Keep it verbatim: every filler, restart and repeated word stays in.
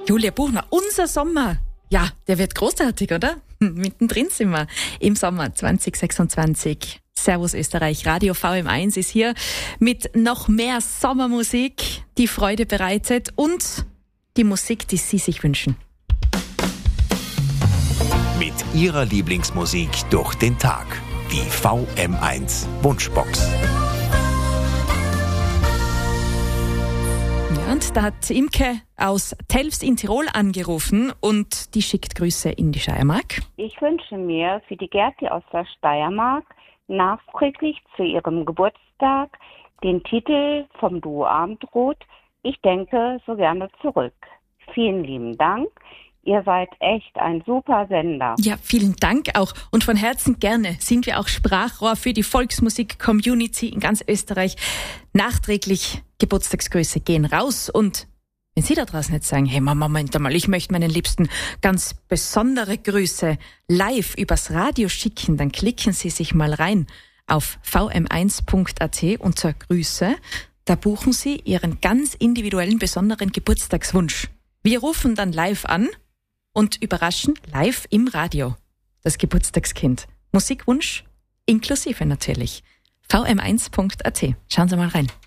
Julia Buchner, unser Sommer. Ja, der wird großartig, oder? Mittendrin sind wir im Sommer zwanzig sechsundzwanzig. Servus Österreich, Radio V M eins ist hier mit noch mehr Sommermusik, die Freude bereitet und die Musik, die Sie sich wünschen. Mit Ihrer Lieblingsmusik durch den Tag. Die V M eins Wunschbox. Ja, und da hat Imke aus Telfs in Tirol angerufen und die schickt Grüße in die Steiermark. Ich wünsche mir für die Gerti aus der Steiermark nachträglich zu ihrem Geburtstag den Titel vom Duo Abendrot Ich denke so gerne zurück. Vielen lieben Dank. Ihr seid echt ein super Sender. Ja, vielen Dank auch. Und von Herzen gerne sind wir auch Sprachrohr für die Volksmusik-Community in ganz Österreich. Nachträglich Geburtstagsgrüße gehen raus. Und wenn Sie da draußen jetzt sagen, hey, Moment einmal, ich möchte meinen Liebsten ganz besondere Grüße live übers Radio schicken, dann klicken Sie sich mal rein auf v m eins punkt a t unter Grüße. Da buchen Sie Ihren ganz individuellen, besonderen Geburtstagswunsch. Wir rufen dann live an und überraschen live im Radio das Geburtstagskind. Musikwunsch inklusive natürlich. v m eins punkt a t. Schauen Sie mal rein.